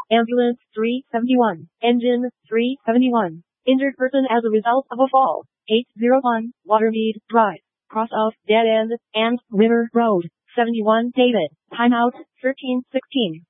Ambulance 371. Engine 371. Injured person as a result of a fall. 801 Watermead Drive. Cross of Dead End and River Road. 71 David. Timeout 1316.